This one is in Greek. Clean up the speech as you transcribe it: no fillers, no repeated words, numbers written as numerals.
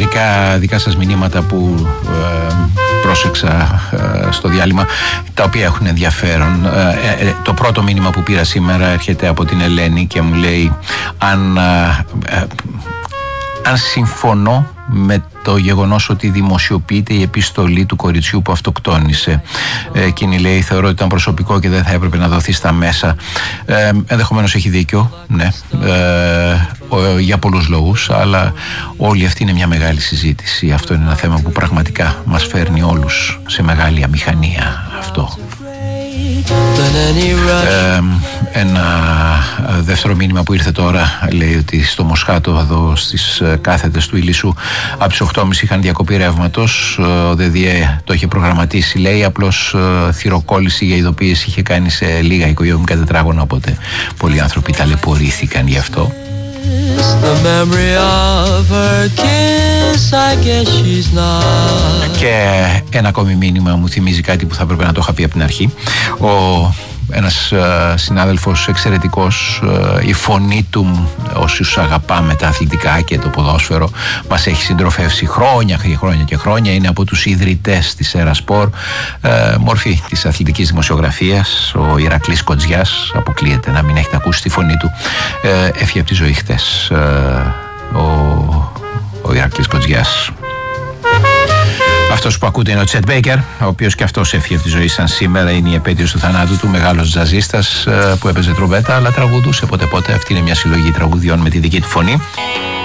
μερικά δικά σας μηνύματα που πρόσεξα στο διάλειμμα, τα οποία έχουν ενδιαφέρον. Το πρώτο μήνυμα που πήρα σήμερα έρχεται από την Ελένη και μου λέει αν συμφωνώ με το γεγονός ότι δημοσιοποιείται η επιστολή του κοριτσιού που αυτοκτόνησε. Εκείνη λέει: θεωρώ ότι ήταν προσωπικό και δεν θα έπρεπε να δοθεί στα μέσα. Ενδεχομένως έχει δίκιο, ναι, για πολλούς λόγους, αλλά όλη αυτή είναι μια μεγάλη συζήτηση. Αυτό είναι ένα θέμα που πραγματικά μας φέρνει όλους σε μεγάλη αμηχανία αυτό. Ένα δεύτερο μήνυμα που ήρθε τώρα λέει ότι στο Μοσχάτο, εδώ στις κάθετες του Ηλισσού, από τις 8.30 είχαν διακοπή ρεύματος. Ο ΔΔΕ το είχε προγραμματίσει, λέει, απλώς θυροκόλληση για ειδοποίηση είχε κάνει σε λίγα οικογενειακά τετράγωνα, οπότε πολλοί άνθρωποι ταλαιπωρήθηκαν γι' αυτό. Και ένα ακόμη μήνυμα μου θυμίζει κάτι που θα έπρεπε να το είχα πει από την αρχή. Ένας συνάδελφος εξαιρετικός, η φωνή του, όσους αγαπάμε τα αθλητικά και το ποδόσφαιρο, μας έχει συντροφεύσει χρόνια και χρόνια και χρόνια. Είναι από τους ιδρυτές της Ερασπορ, μορφή της αθλητικής δημοσιογραφίας. Ο Ηρακλής Κοντζιάς, αποκλείεται να μην έχετε ακούσει τη φωνή του, έφυγε από τη ζωή χτες ο Ηρακλής Κοντζιάς. Αυτός που ακούτε είναι ο Τσετ Μπέικερ, ο οποίος και αυτός έφυγε από τη ζωή σαν σήμερα. Είναι η επέτειος του θανάτου του, μεγάλος τζαζίστας που έπαιζε τρομπέτα, αλλά τραγουδούσε πότε-πότε. Αυτή είναι μια συλλογή τραγουδιών με τη δική του φωνή.